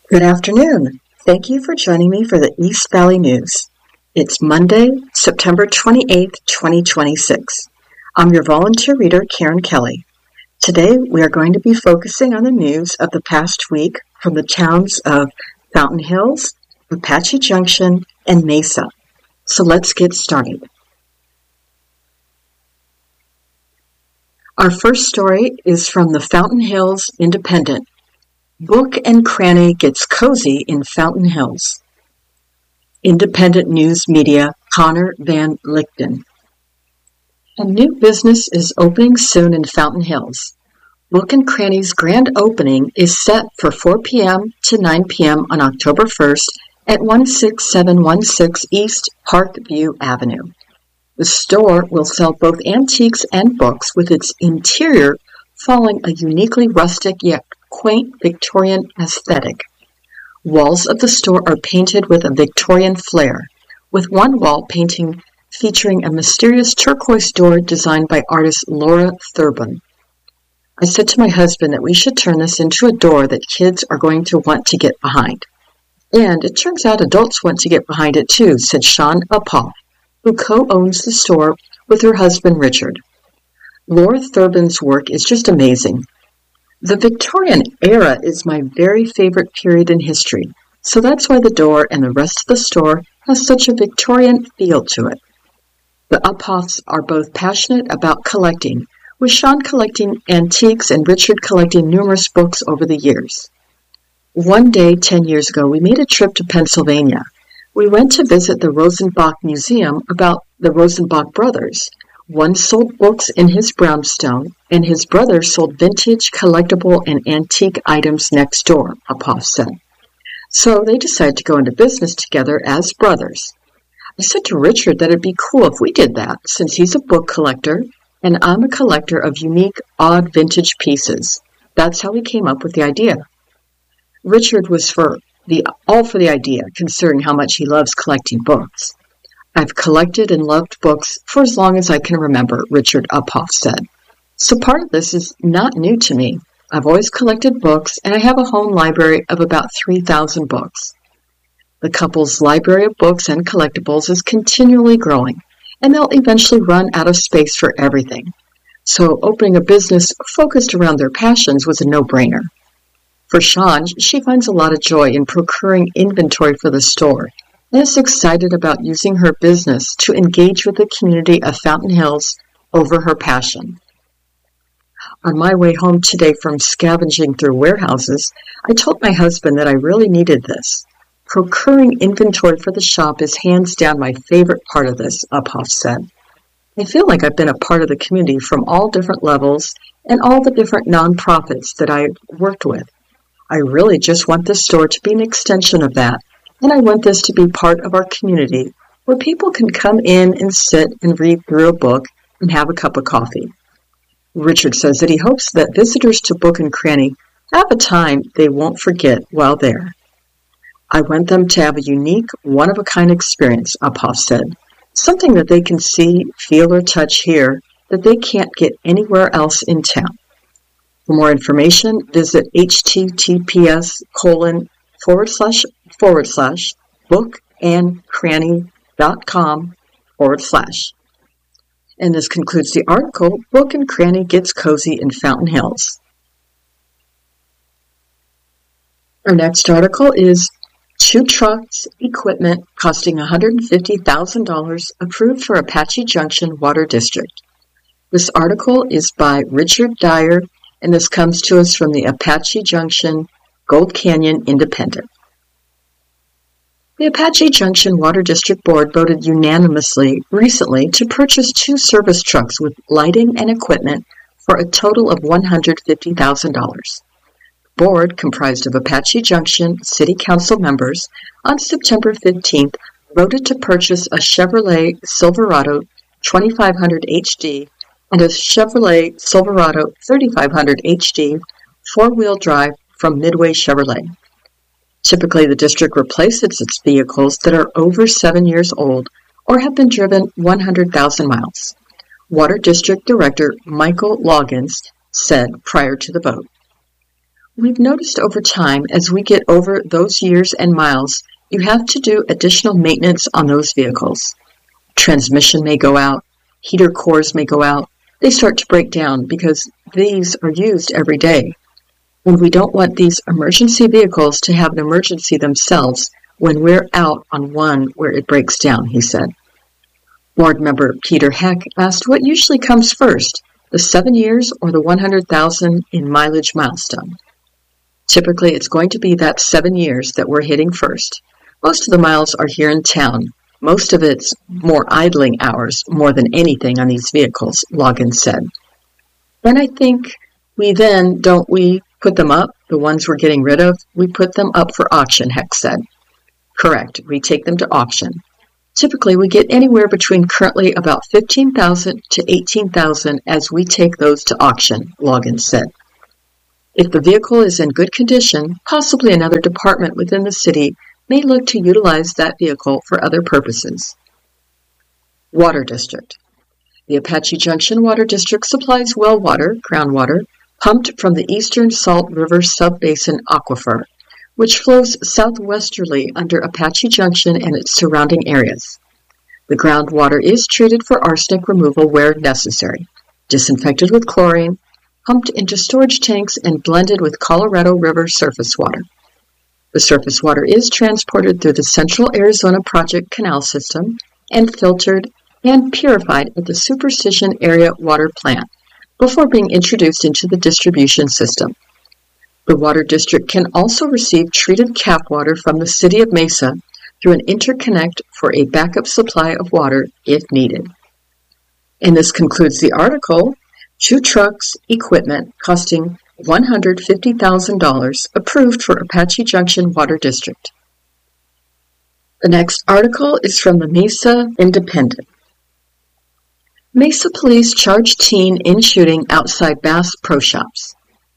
Good afternoon. Thank you for joining me for the East Valley News. It's Monday, September 28th, 2026. I'm your volunteer reader, Karen Kelly. Today, we are going to be focusing on the news of the past week from the towns of Fountain Hills, Apache Junction, and Mesa. So let's get started. Our first story is from the Fountain Hills Independent. Book and Cranny gets cozy in Fountain Hills. Independent News Media, Connor Van Lichten. A new business is opening soon in Fountain Hills. Book and Cranny's grand opening is set for 4 p.m. to 9 p.m. on October 1st at 16716 East Parkview Avenue. The store will sell both antiques and books, with its interior following a uniquely rustic yet quaint Victorian aesthetic. Walls of the store are painted with a Victorian flair, with one wall painting featuring a mysterious turquoise door designed by artist Laura Thurbin. I said to my husband that we should turn this into a door that kids are going to want to get behind. And it turns out adults want to get behind it too, said Sean Uphoff, who co-owns the store with her husband Richard. Laura Thurbin's work is just amazing. The Victorian era is my very favorite period in history, so that's why the door and the rest of the store has such a Victorian feel to it. The Uphoffs are both passionate about collecting, with Sean collecting antiques and Richard collecting numerous books over the years. One day, 10 years ago, we made a trip to Pennsylvania. We went to visit the Rosenbach Museum about the Rosenbach brothers. One sold books in his brownstone, and his brother sold vintage, collectible, and antique items next door, Uphoff said. So they decided to go into business together as brothers. I said to Richard that it'd be cool if we did that, since he's a book collector, and I'm a collector of unique, odd vintage pieces. That's how we came up with the idea. Richard was all for the idea, considering how much he loves collecting books. I've collected and loved books for as long as I can remember, Richard Uphoff said. So part of this is not new to me. I've always collected books, and I have a home library of about 3,000 books. The couple's library of books and collectibles is continually growing, and they'll eventually run out of space for everything. So opening a business focused around their passions was a no-brainer. For Sean, she finds a lot of joy in procuring inventory for the store, and is excited about using her business to engage with the community of Fountain Hills over her passion. On my way home today from scavenging through warehouses, I told my husband that I really needed this. Procuring inventory for the shop is hands down my favorite part of this, Uphoff said. I feel like I've been a part of the community from all different levels and all the different nonprofits that I worked with. I really just want this store to be an extension of that, and I want this to be part of our community where people can come in and sit and read through a book and have a cup of coffee. Richard says that he hopes that visitors to Book and Cranny have a time they won't forget while there. I want them to have a unique, one-of-a-kind experience, Uphoff said, something that they can see, feel, or touch here that they can't get anywhere else in town. For more information, visit https://bookandcranny.com/. And this concludes the article, Book and Cranny Gets Cozy in Fountain Hills. Our next article is Two Trucks Equipment Costing $150,000 Approved for Apache Junction Water District. This article is by Richard Dyer, and this comes to us from the Apache Junction Gold Canyon Independent. The Apache Junction Water District Board voted unanimously recently to purchase 2 service trucks with lighting and equipment for a total of $150,000. The board, comprised of Apache Junction City Council members, on September 15th voted to purchase a Chevrolet Silverado 2500 HD and a Chevrolet Silverado 3500 HD four-wheel drive from Midway Chevrolet. Typically, the district replaces its vehicles that are over 7 years old or have been driven 100,000 miles. Water District Director Michael Loggins said prior to the vote. we've noticed over time, as we get over those years and miles, you have to do additional maintenance on those vehicles. Transmission may go out, heater cores may go out, they start to break down because these are used every day. And we don't want these emergency vehicles to have an emergency themselves when we're out on one where it breaks down, he said. Board member Peter Heck asked what usually comes first, the 7 years or the 100,000 in mileage milestone. Typically, it's going to be that 7 years that we're hitting first. Most of the miles are here in town. Most of it's more idling hours more than anything on these vehicles, Logan said. And I think don't we put them up, the ones we're getting rid of? We put them up for auction, Heck said. Correct, we take them to auction. Typically, we get anywhere between currently about 15,000 to 18,000 as we take those to auction, Logan said. If the vehicle is in good condition, possibly another department within the city may look to utilize that vehicle for other purposes. Water District. The Apache Junction Water District supplies well water, groundwater, pumped from the Eastern Salt River Subbasin Aquifer, which flows southwesterly under Apache Junction and its surrounding areas. The groundwater is treated for arsenic removal where necessary, disinfected with chlorine, pumped into storage tanks, and blended with Colorado River surface water. The surface water is transported through the Central Arizona Project Canal System and filtered and purified at the Superstition Area Water Plant before being introduced into the distribution system. The Water District can also receive treated cap water from the City of Mesa through an interconnect for a backup supply of water if needed. And this concludes the article, 2 trucks, equipment costing $150,000 approved for Apache Junction Water District. The next article is from the Mesa Independent. Mesa police charge teen in shooting outside Bass Pro Shops.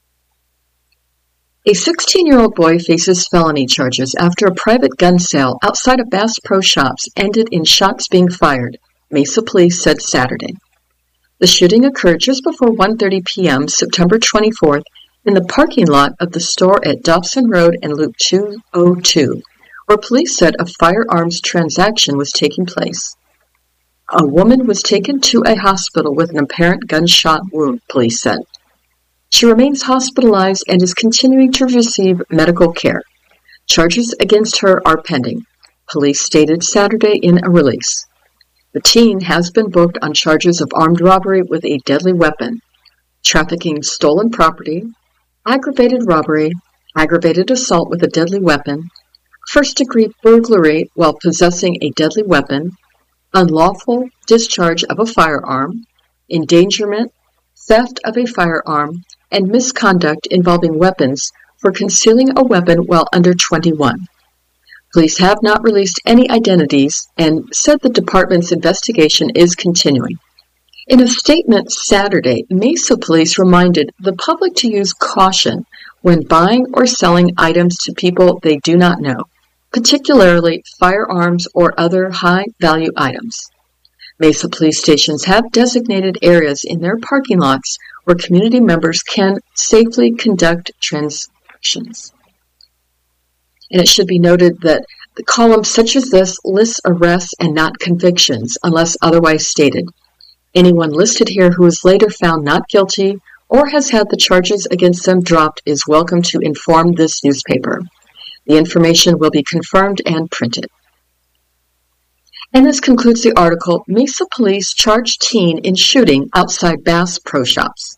A 16-year-old boy faces felony charges after a private gun sale outside of Bass Pro Shops ended in shots being fired, Mesa police said Saturday. The shooting occurred just before 1:30 p.m. September 24th in the parking lot of the store at Dobson Road and Loop 202, where police said a firearms transaction was taking place. A woman was taken to a hospital with an apparent gunshot wound, police said. She remains hospitalized and is continuing to receive medical care. Charges against her are pending, police stated Saturday in a release. The teen has been booked on charges of armed robbery with a deadly weapon, trafficking stolen property, aggravated robbery, aggravated assault with a deadly weapon, first-degree burglary while possessing a deadly weapon, unlawful discharge of a firearm, endangerment, theft of a firearm, and misconduct involving weapons for concealing a weapon while under 21. Police have not released any identities and said the department's investigation is continuing. In a statement Saturday, Mesa Police reminded the public to use caution when buying or selling items to people they do not know, particularly firearms or other high-value items. Mesa police stations have designated areas in their parking lots where community members can safely conduct transactions. And it should be noted that the column such as this lists arrests and not convictions unless otherwise stated. Anyone listed here who is later found not guilty or has had the charges against them dropped is welcome to inform this newspaper. The information will be confirmed and printed. And this concludes the article, Mesa Police Charge Teen in Shooting Outside Bass Pro Shops.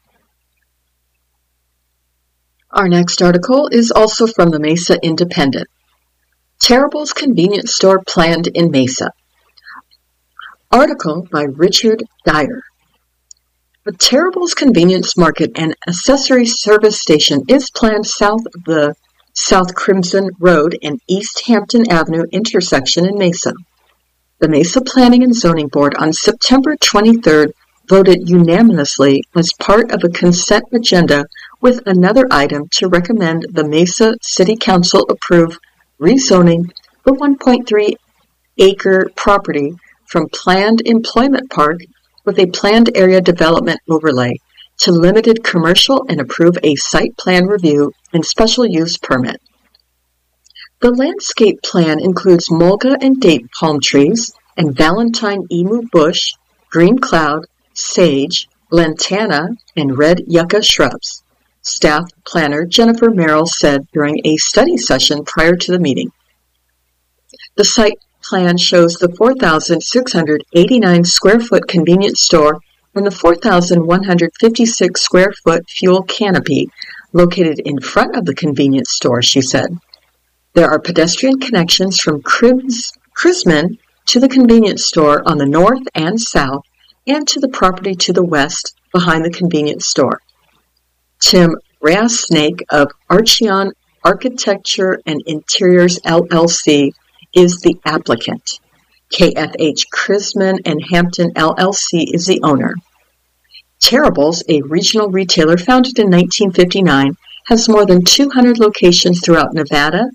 Our next article is also from the Mesa Independent. Terrible's Convenience Store Planned in Mesa. Article by Richard Dyer. The Terrible's Convenience Market and Accessory Service Station is planned south of the South Crimson Road and East Hampton Avenue intersection in Mesa. The Mesa Planning and Zoning Board on September 23rd voted unanimously as part of a consent agenda with another item to recommend the Mesa City Council approve rezoning the 1.3-acre property from Planned Employment Park with a planned area development overlay to limited commercial and approve a site plan review and special use permit. The landscape plan includes mulga and date palm trees and Valentine emu bush, green cloud, sage, lantana, and red yucca shrubs, staff planner Jennifer Merrill said during a study session prior to the meeting. The site plan shows the 4,689 square foot convenience store and the 4,156 square foot fuel canopy located in front of the convenience store, she said. There are pedestrian connections from Chrisman to the convenience store on the north and south and to the property to the west behind the convenience store. Tim Rasnake of Archeon Architecture and Interiors LLC is the applicant. KFH Chrisman and Hampton LLC is the owner. Terrible's, a regional retailer founded in 1959, has more than 200 locations throughout Nevada,